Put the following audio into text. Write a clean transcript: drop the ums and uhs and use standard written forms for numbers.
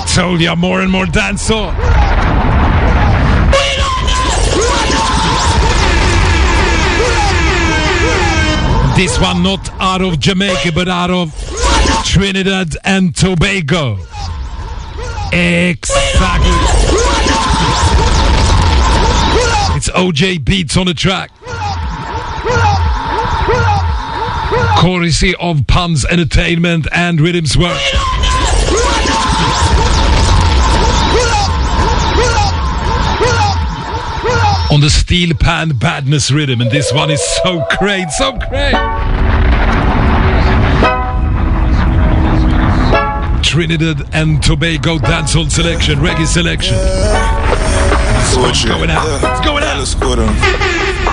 Told ya, more and more dancehall. This one not out of Jamaica, but out of Trinidad and Tobago. Exactly. It's OJ Beats on the track. Courtesy of Puns Entertainment and Rhythms Work. On the Steel Pan Badness rhythm, and this one is so great, so great. Trinidad and Tobago dancehall selection, reggae selection. It's going out. It's going out.